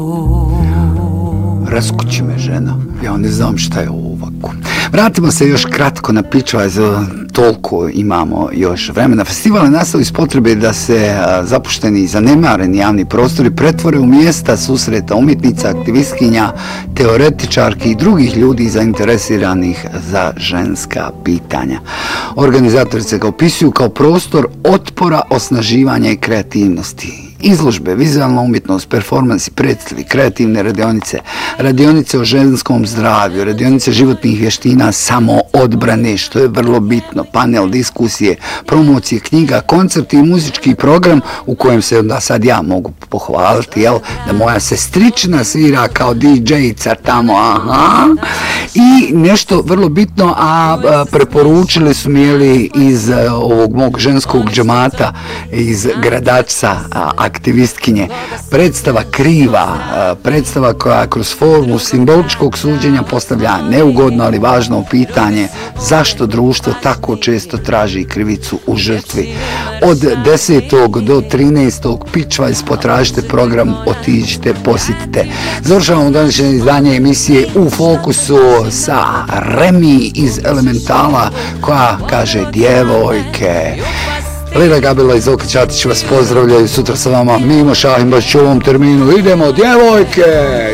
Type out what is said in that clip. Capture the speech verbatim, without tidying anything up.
Raskući me žena, ja ne znam šta je ovo ovako. Vratimo se još kratko na Pičvaj, za toliko imamo još vremena. Festival je nastao iz potrebe da se zapušteni i zanemareni javni prostori pretvore u mjesta susreta umjetnica, aktivistkinja, teoretičarki i drugih ljudi zainteresiranih za ženska pitanja. Organizatori se ga opisuju kao prostor otpora, osnaživanja i kreativnosti. Izložbe, vizualna umjetnost, performansi, predstavi, kreativne radionice, radionice o ženskom zdravlju, radionice životnih vještina, samo odbrane, što je vrlo bitno, panel, diskusije, promocije knjiga, koncerti i muzički program u kojem se onda sad ja mogu pohvaliti, jel, da moja sestrična svira kao D J-ica tamo, aha, i nešto vrlo bitno, a, a preporučili su mi, jeli, iz a, ovog mog ženskog džemata, iz Gradačca, a, aktivistkinje, predstava Kriva, predstava koja kroz formu simboličkog suđenja postavlja neugodno, ali važno pitanje zašto društvo tako često traži krivicu u žrtvi. Od desetog do trinaestog Pičvaj, potražite program, otiđite, posjetite. Završavamo današnje izdanje emisije U fokusu sa Remi iz Elementala koja kaže djevojke. Lila Gabila i Zoki Čatić vas pozdravljaju, sutra sa vama Mimo Šahin baš u ovom terminu. Idemo, djevojke!